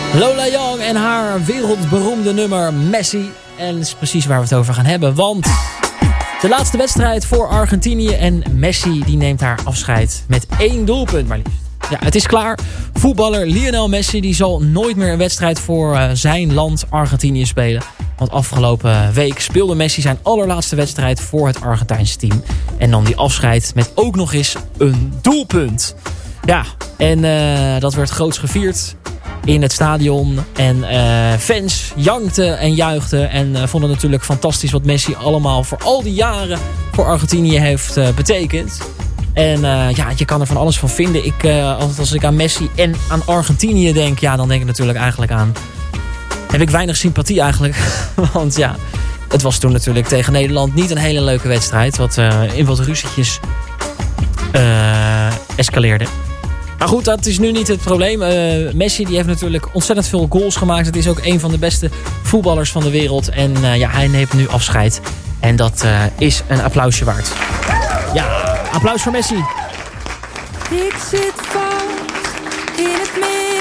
Lola Young en haar wereldberoemde nummer Messi. En dat is precies waar we het over gaan hebben. Want de laatste wedstrijd voor Argentinië. En Messi die neemt haar afscheid met 1 doelpunt maar liefst. Ja, het is klaar. Voetballer Lionel Messi die zal nooit meer een wedstrijd voor zijn land Argentinië spelen. Want afgelopen week speelde Messi zijn allerlaatste wedstrijd voor het Argentijnse team. En nam die afscheid met ook nog eens een doelpunt. Ja, en dat werd groots gevierd in het stadion. En fans jankten en juichten. En vonden natuurlijk fantastisch wat Messi allemaal voor al die jaren voor Argentinië heeft betekend. En ja, je kan er van alles van vinden. Als ik aan Messi en aan Argentinië denk, ja, dan denk ik natuurlijk eigenlijk aan... Heb ik weinig sympathie eigenlijk. Want ja, het was toen natuurlijk tegen Nederland niet een hele leuke wedstrijd. Wat in wat ruzietjes escaleerde. Maar goed, dat is nu niet het probleem. Messi die heeft natuurlijk ontzettend veel goals gemaakt. Het is ook een van de beste voetballers van de wereld. En ja, hij neemt nu afscheid. En dat is een applausje waard. Ja, applaus voor Messi. Ik zit vast in het midden.